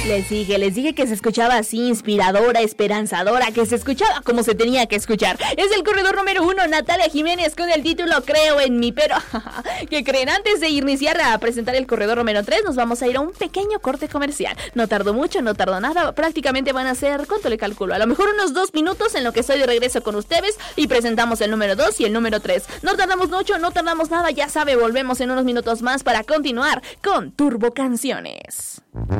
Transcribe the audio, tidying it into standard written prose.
Les dije que se escuchaba así, inspiradora, esperanzadora, que se escuchaba como se tenía que escuchar. Es el corredor número 1, Natalia Jiménez, con el título Creo en mí. Pero, ¿qué creen? Antes de iniciar a presentar el corredor número 3, nos vamos a ir a un pequeño corte comercial. No tardó mucho, no tardó nada. Prácticamente van a ser, ¿cuánto le calculo? A lo mejor unos 2 minutos en lo que estoy de regreso con ustedes y presentamos el número 2 y el número 3. No tardamos mucho, no tardamos nada, ya sabe, volvemos en unos minutos más para continuar con Turbo Canciones.